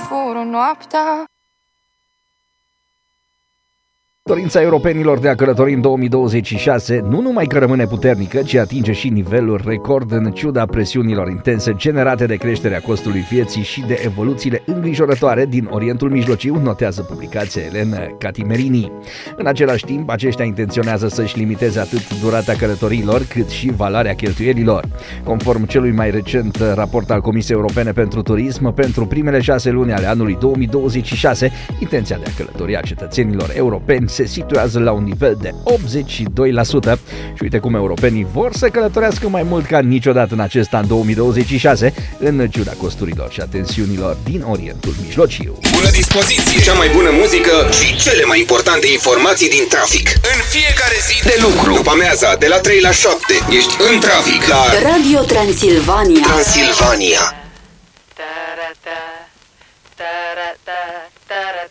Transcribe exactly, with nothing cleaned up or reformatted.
fură noaptea. Dorința europenilor de a călători în două mii douăzeci și șase nu numai că rămâne puternică, ci atinge și niveluri record în ciuda presiunilor intense generate de creșterea costului vieții și de evoluțiile îngrijorătoare din Orientul Mijlociu, notează publicația Elena Catimerini. În același timp, aceștia intenționează să-și limiteze atât durata călătoriilor, cât și valoarea cheltuielilor. Conform celui mai recent raport al Comisiei Europene pentru Turism, pentru primele șase luni ale anului două mii douăzeci și șase, intenția de a călători a cetățenilor europeni se situează la un nivel de optzeci și doi la sută și uite cum europenii vor să călătorească mai mult ca niciodată în acest an două mii douăzeci și șase, în ciuda costurilor și a tensiunilor din Orientul Mijlociu. Bună dispoziție! Cea mai bună muzică și cele mai importante informații din trafic. În fiecare zi de lucru. După amiaza, de la trei la șapte, ești în trafic la Radio Transilvania. Transilvania. Ta-ra-ta, ta-ra-ta, ta